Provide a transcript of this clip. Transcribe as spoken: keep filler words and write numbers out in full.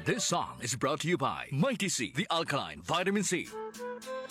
This song is brought to you by Mighty C, the alkaline vitamin C.